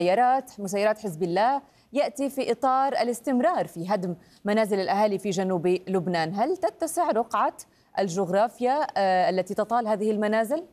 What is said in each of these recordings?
مسيرات حزب الله يأتي في إطار الاستمرار في هدم منازل الأهالي في جنوب لبنان. هل تتسع رقعة الجغرافيا التي تطال هذه المنازل؟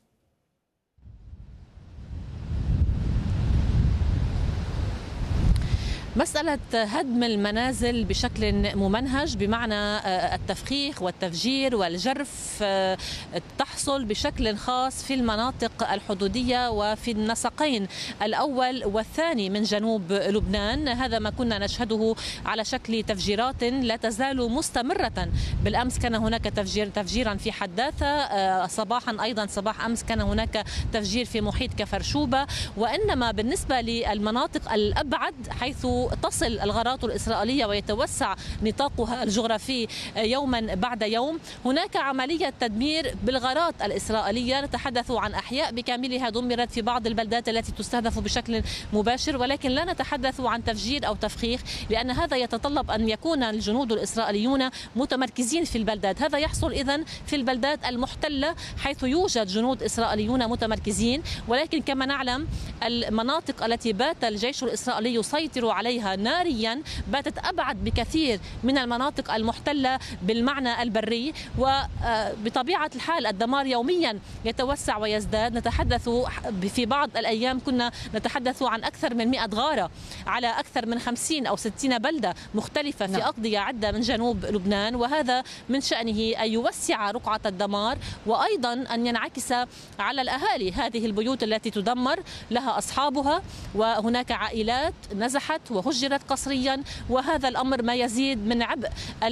مسألة هدم المنازل بشكل ممنهج بمعنى التفخيخ والتفجير والجرف تحصل بشكل خاص في المناطق الحدودية وفي النسقين الأول والثاني من جنوب لبنان. هذا ما كنا نشهده على شكل تفجيرات لا تزال مستمرة. بالأمس كان هناك تفجيرا في حداثة، صباحا أيضا صباح أمس كان هناك تفجير في محيط كفرشوبة. وإنما بالنسبة للمناطق الأبعد حيث تصل الغارات الإسرائيلية ويتوسع نطاقها الجغرافي يوما بعد يوم، هناك عملية تدمير بالغارات الإسرائيلية. نتحدث عن أحياء بكاملها دمرت في بعض البلدات التي تستهدف بشكل مباشر، ولكن لا نتحدث عن تفجير أو تفخيخ، لأن هذا يتطلب أن يكون الجنود الإسرائيليون متمركزين في البلدات. هذا يحصل إذن في البلدات المحتلة حيث يوجد جنود إسرائيليون متمركزين، ولكن كما نعلم المناطق التي بات الجيش الإسرائيلي يسيطر عليها ناريا باتت أبعد بكثير من المناطق المحتلة بالمعنى البري، وبطبيعة الحال الدمار يوميا يتوسع ويزداد. نتحدث في بعض الأيام كنا نتحدث عن أكثر من 100 غارة على أكثر من 50 أو 60 بلدة مختلفة في أقضية عدة من جنوب لبنان، وهذا من شأنه أن يوسع رقعة الدمار وأيضا أن ينعكس على الأهالي. هذه البيوت التي تدمر لها أصحابها، وهناك عائلات نزحت وهجرت قسريا، وهذا الأمر ما يزيد من عبء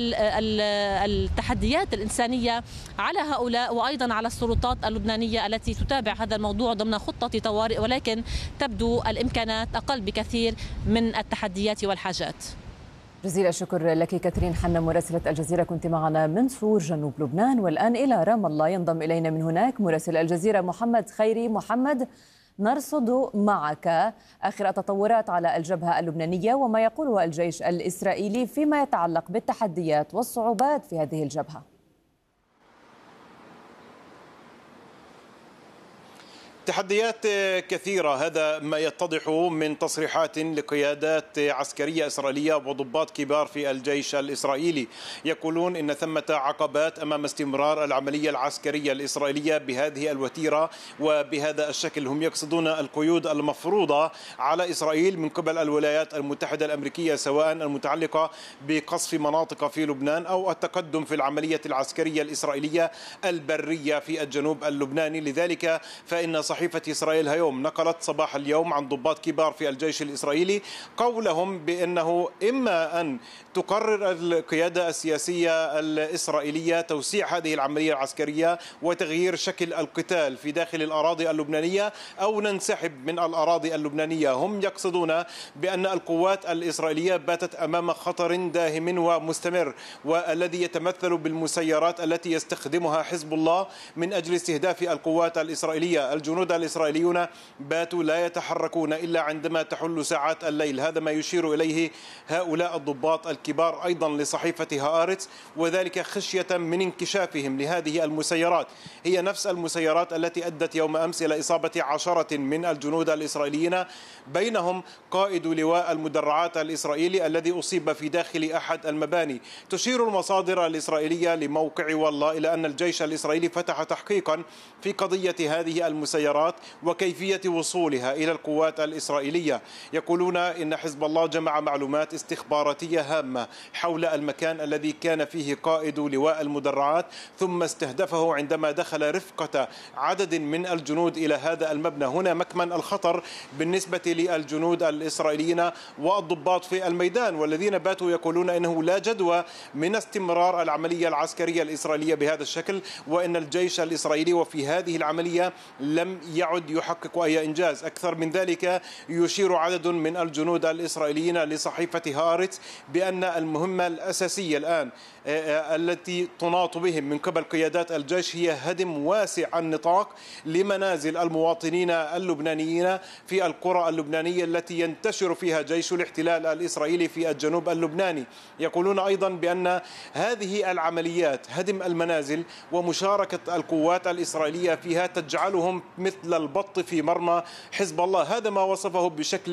التحديات الإنسانية على هؤلاء وأيضا على السلطات اللبنانية التي تتابع هذا الموضوع ضمن خطة طوارئ، ولكن تبدو الإمكانات أقل بكثير من التحديات والحاجات. جزيل الشكر لك كاترين حنا مراسلة الجزيرة، كنت معنا من صور جنوب لبنان. والآن إلى رام الله، ينضم إلينا من هناك مراسل الجزيرة محمد خيري. محمد، نرصد معك آخر التطورات على الجبهة اللبنانية وما يقوله الجيش الإسرائيلي فيما يتعلق بالتحديات والصعوبات في هذه الجبهة. تحديات كثيرة، هذا ما يتضح من تصريحات لقيادات عسكرية إسرائيلية وضباط كبار في الجيش الإسرائيلي. يقولون إن ثمة عقبات أمام استمرار العملية العسكرية الإسرائيلية بهذه الوتيرة وبهذا الشكل. هم يقصدون القيود المفروضة على إسرائيل من قبل الولايات المتحدة الأمريكية، سواء المتعلقة بقصف مناطق في لبنان أو التقدم في العملية العسكرية الإسرائيلية البرية في الجنوب اللبناني. لذلك فإن صحيفة إسرائيل هيوم نقلت صباح اليوم عن ضباط كبار في الجيش الإسرائيلي قولهم بأنه إما أن تقرر القيادة السياسية الإسرائيلية توسيع هذه العملية العسكرية وتغيير شكل القتال في داخل الأراضي اللبنانية، أو ننسحب من الأراضي اللبنانية. هم يقصدون بأن القوات الإسرائيلية باتت أمام خطر داهم ومستمر، والذي يتمثل بالمسيرات التي يستخدمها حزب الله من أجل استهداف القوات الإسرائيلية. الجنود الإسرائيليون باتوا لا يتحركون إلا عندما تحل ساعات الليل. هذا ما يشير إليه هؤلاء الضباط الكبار أيضا لصحيفة هآرتس، وذلك خشية من انكشافهم لهذه المسيرات. هي نفس المسيرات التي أدت يوم أمس إلى إصابة 10 من الجنود الإسرائيليين، بينهم قائد لواء المدرعات الإسرائيلي الذي أصيب في داخل أحد المباني. تشير المصادر الإسرائيلية لموقع والله إلى أن الجيش الإسرائيلي فتح تحقيقا في قضية هذه المسيرات وكيفية وصولها إلى القوات الإسرائيلية. يقولون إن حزب الله جمع معلومات استخباراتية هامة حول المكان الذي كان فيه قائد لواء المدرعات، ثم استهدفه عندما دخل رفقة عدد من الجنود إلى هذا المبنى. هنا مكمن الخطر بالنسبة للجنود الإسرائيليين والضباط في الميدان، والذين باتوا يقولون إنه لا جدوى من استمرار العملية العسكرية الإسرائيلية بهذا الشكل، وإن الجيش الإسرائيلي وفي هذه العملية لم يعد يحقق أي إنجاز. أكثر من ذلك يشير عدد من الجنود الإسرائيليين لصحيفة هآرتس بأن المهمة الأساسية الآن التي تناط بهم من قبل قيادات الجيش هي هدم واسع النطاق لمنازل المواطنين اللبنانيين في القرى اللبنانية التي ينتشر فيها جيش الاحتلال الإسرائيلي في الجنوب اللبناني. يقولون أيضا بأن هذه العمليات هدم المنازل ومشاركة القوات الإسرائيلية فيها تجعلهم مثل البط في مرمى حزب الله. هذا ما وصفه بشكل